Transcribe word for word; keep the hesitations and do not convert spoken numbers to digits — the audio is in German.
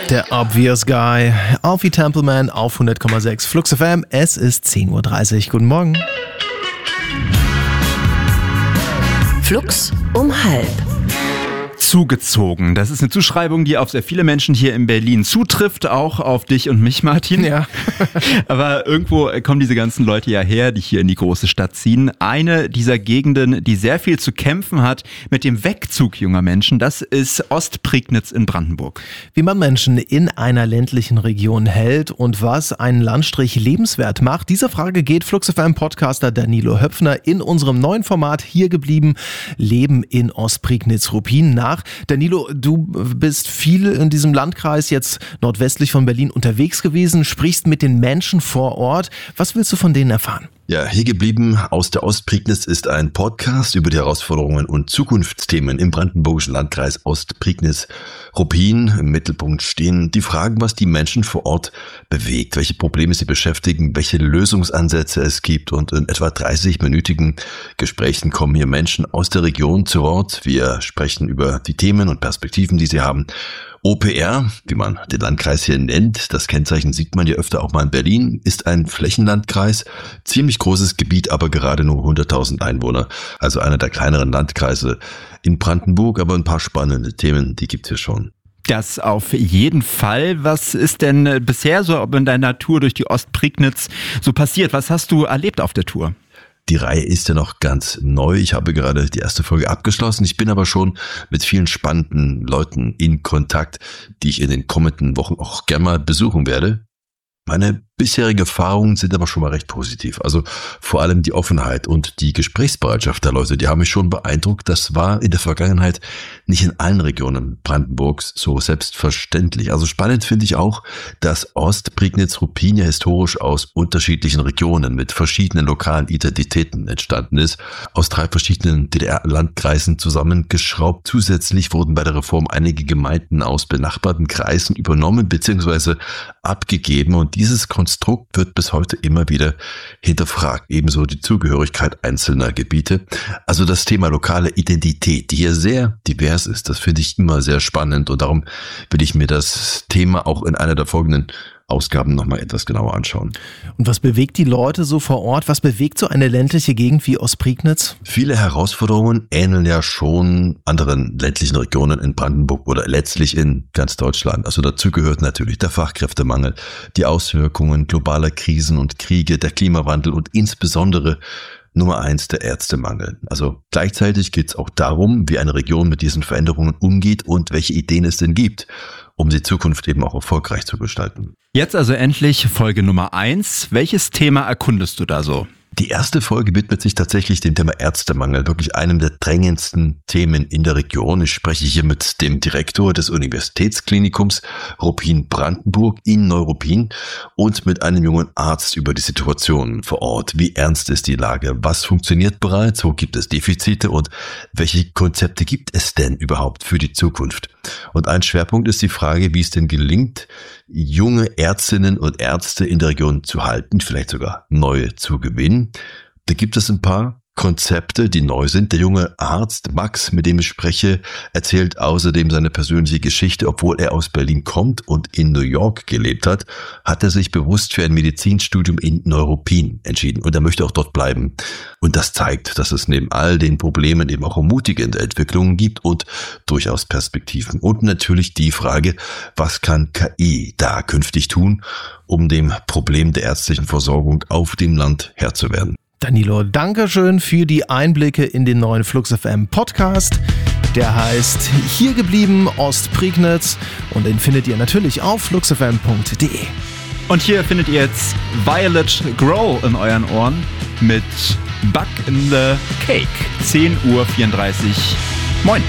Der Obvious Guy, Alfie Templeman auf hundert Komma sechs Flux F M. Es ist zehn Uhr dreißig. Guten Morgen. Flux um halb. Zugezogen. Das ist eine Zuschreibung, die auf sehr viele Menschen hier in Berlin zutrifft, auch auf dich und mich, Martin. Ja. Aber irgendwo kommen diese ganzen Leute ja her, die hier in die große Stadt ziehen. Eine dieser Gegenden, die sehr viel zu kämpfen hat mit dem Wegzug junger Menschen, das ist Ostprignitz in Brandenburg. Wie man Menschen in einer ländlichen Region hält und was einen Landstrich lebenswert macht, dieser Frage geht Flux F M-Podcaster Danilo Höpfner in unserem neuen Format Hier geblieben, Leben in Ostprignitz-Ruppin nach. Danilo, du bist viel in diesem Landkreis jetzt nordwestlich von Berlin unterwegs gewesen, sprichst mit den Menschen vor Ort. Was willst du von denen erfahren? Ja, Hier geblieben aus der Ostprignitz ist ein Podcast über die Herausforderungen und Zukunftsthemen im brandenburgischen Landkreis Ostprignitz-Ruppin. Im Mittelpunkt stehen die Fragen, was die Menschen vor Ort bewegt, welche Probleme sie beschäftigen, welche Lösungsansätze es gibt. Und in etwa dreißig-minütigen Gesprächen kommen hier Menschen aus der Region zu Wort. Wir sprechen über die Themen und Perspektiven, die sie haben. O P R, wie man den Landkreis hier nennt, das Kennzeichen sieht man ja öfter auch mal in Berlin, ist ein Flächenlandkreis, ziemlich großes Gebiet, aber gerade nur hunderttausend Einwohner, also einer der kleineren Landkreise in Brandenburg, aber ein paar spannende Themen, die gibt's hier schon. Das auf jeden Fall. Was ist denn bisher so in deiner Tour durch die Ostprignitz so passiert? Was hast du erlebt auf der Tour? Die Reihe ist ja noch ganz neu. Ich habe gerade die erste Folge abgeschlossen. Ich bin aber schon mit vielen spannenden Leuten in Kontakt, die ich in den kommenden Wochen auch gerne mal besuchen werde. Meine bisherige Erfahrungen sind aber schon mal recht positiv. Also vor allem die Offenheit und die Gesprächsbereitschaft der Leute, die haben mich schon beeindruckt. Das war in der Vergangenheit nicht in allen Regionen Brandenburgs so selbstverständlich. Also spannend finde ich auch, dass Ostprignitz-Ruppin ja historisch aus unterschiedlichen Regionen mit verschiedenen lokalen Identitäten entstanden ist. Aus drei verschiedenen D D R-Landkreisen zusammengeschraubt. Zusätzlich wurden bei der Reform einige Gemeinden aus benachbarten Kreisen übernommen bzw. abgegeben. Und dieses Konstrukt wird bis heute immer wieder hinterfragt, ebenso die Zugehörigkeit einzelner Gebiete. Also das Thema lokale Identität, die hier sehr divers ist, das finde ich immer sehr spannend und darum will ich mir das Thema auch in einer der folgenden Ausgaben nochmal etwas genauer anschauen. Und was bewegt die Leute so vor Ort? Was bewegt so eine ländliche Gegend wie Ostprignitz? Viele Herausforderungen ähneln ja schon anderen ländlichen Regionen in Brandenburg oder letztlich in ganz Deutschland. Also dazu gehört natürlich der Fachkräftemangel, die Auswirkungen globaler Krisen und Kriege, der Klimawandel und insbesondere Nummer eins, der Ärztemangel. Also gleichzeitig geht es auch darum, wie eine Region mit diesen Veränderungen umgeht und welche Ideen es denn gibt, um die Zukunft eben auch erfolgreich zu gestalten. Jetzt also endlich Folge Nummer eins. Welches Thema erkundest du da so? Die erste Folge widmet sich tatsächlich dem Thema Ärztemangel, wirklich einem der drängendsten Themen in der Region. Ich spreche hier mit dem Direktor des Universitätsklinikums Ruppin-Brandenburg in Neuruppin und mit einem jungen Arzt über die Situation vor Ort. Wie ernst ist die Lage? Was funktioniert bereits? Wo gibt es Defizite? Und welche Konzepte gibt es denn überhaupt für die Zukunft? Und ein Schwerpunkt ist die Frage, wie es denn gelingt, junge Ärztinnen und Ärzte in der Region zu halten, vielleicht sogar neue zu gewinnen. Da gibt es ein paar Konzepte, die neu sind. Der junge Arzt Max, mit dem ich spreche, erzählt außerdem seine persönliche Geschichte. Obwohl er aus Berlin kommt und in New York gelebt hat, hat er sich bewusst für ein Medizinstudium in Neuruppin entschieden. Und er möchte auch dort bleiben. Und das zeigt, dass es neben all den Problemen eben auch ermutigende Entwicklungen gibt und durchaus Perspektiven. Und natürlich die Frage, was kann K I da künftig tun, um dem Problem der ärztlichen Versorgung auf dem Land Herr zu werden. Danilo, danke schön für die Einblicke in den neuen Flux F M Podcast. Der heißt Hier geblieben Ostprignitz und den findet ihr natürlich auf flux f m punkt d e. Und hier findet ihr jetzt Violet Grow in euren Ohren mit Bug in the Cake. zehn Uhr vierunddreißig